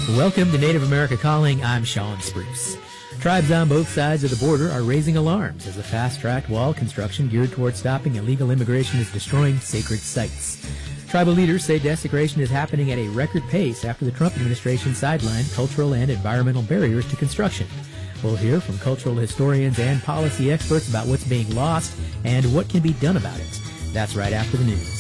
Welcome to Native America Calling. I'm Sean Spruce. Tribes on both sides of the border are raising alarms as the fast-tracked wall construction geared toward stopping illegal immigration is destroying sacred sites. Tribal leaders say desecration is happening at a record pace after the Trump administration sidelined cultural and environmental barriers to construction. We'll hear from cultural historians and policy experts about what's being lost and what can be done about it. That's right after the news.